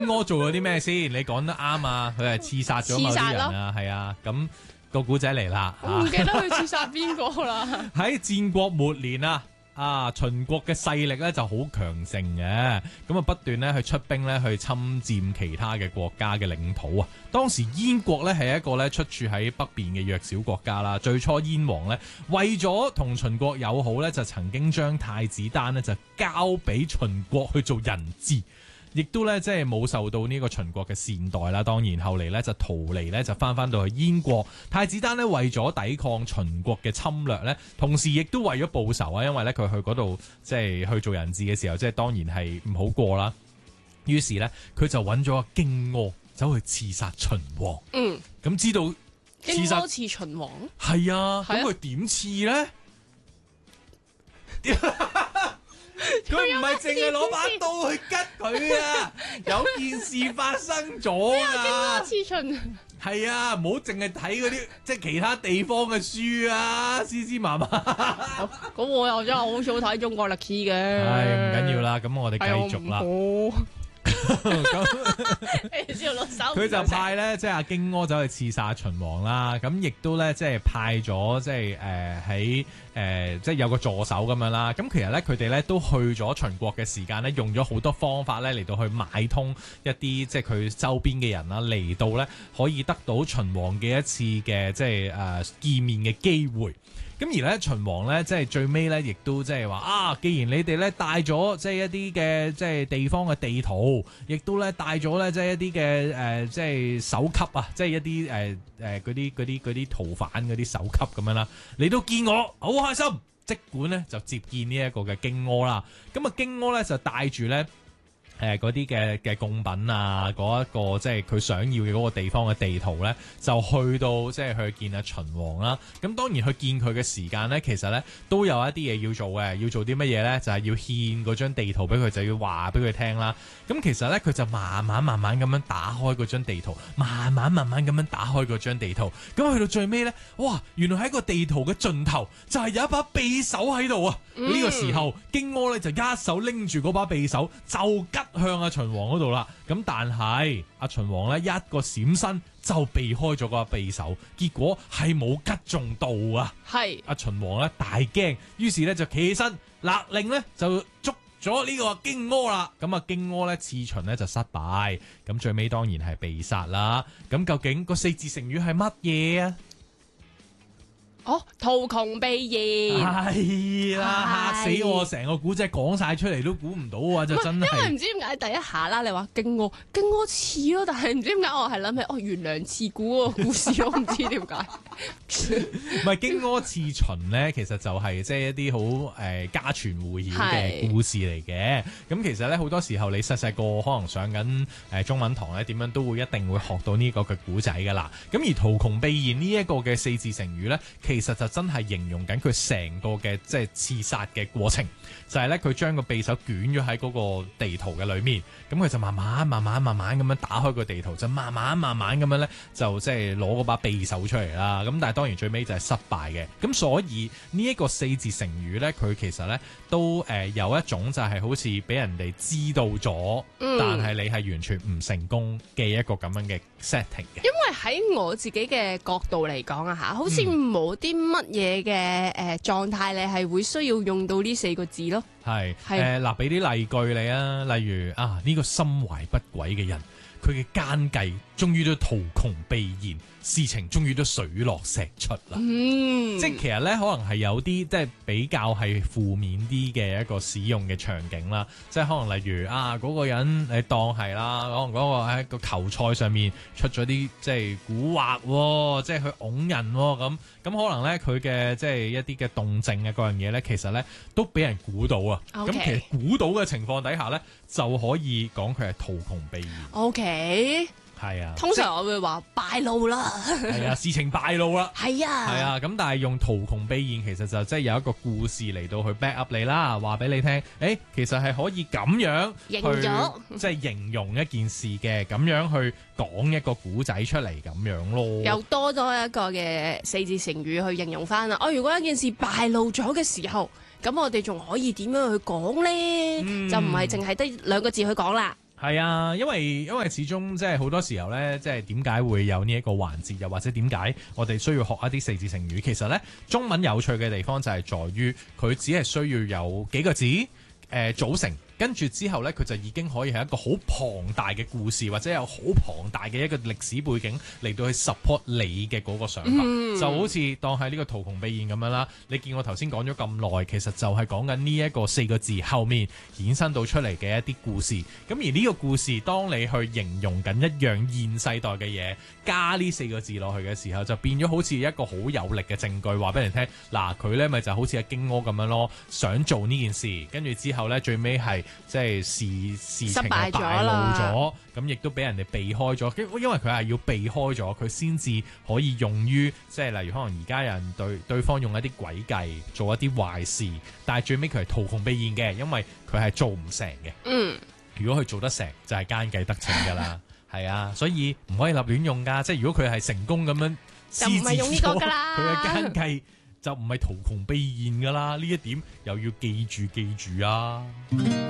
我做咗啲咩先？你講得啱啊！佢係刺殺咗某啲人啊，係啊。咁個古仔嚟啦， 我唔記得佢刺殺邊個啦。 喺戰國末年啊，秦國嘅勢力咧就好強盛嘅，咁啊不斷咧去出兵咧去侵佔其他嘅國家嘅領土啊。當時燕國咧係一個咧出處喺北邊嘅弱小國家啦。最初燕王咧為咗同秦國友好咧，就曾經將太子丹咧就交俾秦國去做人質。亦都咧，即係冇受到呢個秦國嘅善待啦。當然後嚟咧就逃離咧，就翻到去燕國。太子丹呢，為咗抵抗秦國嘅侵略咧，同時亦都為咗報仇啊。因為咧佢去嗰度即係去做人質嘅時候，即係當然係唔好過啦。於是咧佢就揾咗個荊軻走去刺殺秦王。咁知道荊軻刺秦王？ 係啊，咁佢點刺咧？佢唔係淨係攞把刀去吉佢啊！有件事發生咗啊！ 刺秦係啊，唔好淨係睇嗰啲即係其他地方嘅書啊，思思嫲嫲。 咁我又真係好少睇中國歷史嘅。 係唔緊要啦，咁我哋繼續啦。佢就派咧，即係阿荊軻走去刺殺秦王啦。咁亦都咧，即係派咗即係喺即係有個助手咁樣啦。咁其實咧，佢哋咧都去咗秦國嘅時間咧，用咗好多方法咧嚟到去買通一啲即係佢周邊嘅人啦，嚟到咧可以得到秦王嘅一次嘅即係見面嘅機會。咁而咧秦王咧，即係最尾咧，亦都即係話啊，既然你哋咧帶咗即係一啲嘅即係地方嘅地圖，亦都咧帶咗咧即係一啲嘅即係首級啊，即係一啲嗰啲逃犯嗰啲首級咁樣啦，嚟到見我好開心，即管咧就接見呢一個嘅荊軻啦。咁啊荊軻咧就帶住咧嗰啲嘅貢品啊，嗰一個即係佢想要嘅嗰個地方嘅地圖咧，就去到即係去見阿秦王啦。咁當然去見佢嘅時間咧，其實咧都有一啲嘢要做嘅。要做啲乜嘢咧？就係要獻嗰張地圖俾佢，就要話俾佢聽啦。咁其實咧，佢就慢慢咁樣打開嗰張地圖，慢慢咁樣打開嗰張地圖。咁去到最尾咧，哇！原來喺個地圖嘅盡頭就係有一把匕首喺度啊！呢個時候，荊軻咧就一手拎住嗰把匕首就吉向阿秦王嗰度啦，咁但係阿秦王咧一個閃身就避開咗嗰把匕首，結果係冇吉中到啊！係阿秦王咧大驚，於是咧就企起身勒令咧就捉咗呢個荊軻啦。咁啊荊軻咧刺秦咧就失敗，咁最尾當然係被殺啦。咁究竟個四字成語係乜嘢啊？ 哦，圖窮匕現係啦，嚇死我！成個古仔講晒出嚟都估唔到啊！就真係， 因為唔知點解第一下啦，你話荊軻刺咯，但係唔知點解我係諗起懸梁刺股嗰個故事，我唔知點解。 唔係荊軻刺秦咧，其實就係即係一啲好家傳戶曉嘅故事嚟嘅。咁其實咧好多時候你細細個可能上緊中文堂咧，點樣都會一定會學到呢個嘅古仔噶啦。咁而圖窮匕現呢一個嘅四字成語咧，其實就真係形容緊佢成個嘅即係刺殺嘅過程，就係咧佢將個匕首捲咗喺嗰個地圖嘅裏面，咁佢就慢慢咁樣打開個地圖，就慢慢咁樣咧就即係攞嗰把匕首出嚟啦。咁但係當然最尾就係失敗嘅。咁所以呢一個四字成語咧，佢其實咧都有一種就係好似俾人哋知道咗，但係你係完全唔成功嘅一個咁樣嘅 setting 嘅。 因為喺我自己嘅角度嚟講啊嚇，好似冇啲乜嘢嘅狀態，你係會需要用到呢四個字咯。 係嗱，俾啲例句你啊，例如呢個心懷不軌嘅人，佢嘅奸計終於都圖窮匕現，事情終於都水落石出啦。即係其實咧，可能係有啲即係比較係負面啲嘅一個使用嘅場景啦。即係可能例如嗰個人你當係啦，可能嗰個喺個球賽上面出咗啲即係蠱惑，即係去㧬人咁可能咧佢嘅即係一啲嘅動靜啊，嗰樣嘢咧，其實咧都俾人估到啊。咁其實估到嘅情況底下咧，就可以講佢係圖窮匕現。 OK。係啊，通常我會話敗露啦。係啊， 事情敗露啦。 係啊， 咁但係用圖窮匕現，其實就即係有一個故事嚟到去 back up 你啦，話俾你聽，其實係可以咁樣去即係形容一件事嘅，咁樣去講一個古仔出嚟咁樣咯。 又多咗一個嘅四字成語去形容翻啦。如果一件事敗露咗嘅時候，咁我哋仲可以點樣去講咧？就唔係淨係得兩個字去講啦。 係啊，因為始終即係好多時候咧，即係點解會有呢一個環節，又或者點解我哋需要學一啲四字成語？其實咧，中文有趣嘅地方就係在於佢只係需要有幾個字組成。跟住之後呢，佢就已經可以係一個好龐大嘅故事，或者有好龐大嘅一個歷史背景嚟到去 support 你嘅嗰個想法，就好似當係呢個圖窮匕現咁樣啦。你見我頭先講咗咁耐，其實就係講緊呢一個四個字後面衍生到出嚟嘅一啲故事。咁而呢個故事，當你去形容緊一樣現世代嘅嘢，加呢四個字落去嘅時候，就變咗好似一個好有力嘅證據，話俾你聽。嗱，佢呢咪就好似阿荊軻咁樣咯，想做呢件事，跟住之後呢，最尾係。即係事情係敗露咗，咁亦都俾人哋避開咗。因為佢係要避開咗，佢先至可以用於即係例如可能而家人對方用一啲詭計做一啲壞事，但係最尾佢係圖窮匕現嘅，因為佢係做唔成嘅。如果佢做得成，就係奸計得逞㗎啦。係啊，所以唔可以立亂用㗎。即係如果佢係成功咁樣， 就唔係用呢個㗎啦。 佢嘅奸計就唔係圖窮匕現㗎啦。呢一點又要記住啊！